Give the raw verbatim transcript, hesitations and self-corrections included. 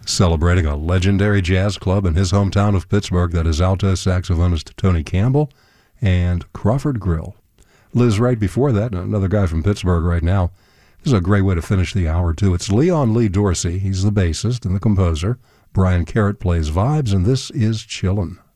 Celebrating a legendary jazz club in his hometown of Pittsburgh, that is alto saxophonist Tony Campbell and Crawford Grill. Liz Wright before that, another guy from Pittsburgh right now. This is a great way to finish the hour, too. It's Leon Lee Dorsey. He's the bassist and the composer. Brian Carrott plays vibes, and this is Chillin'.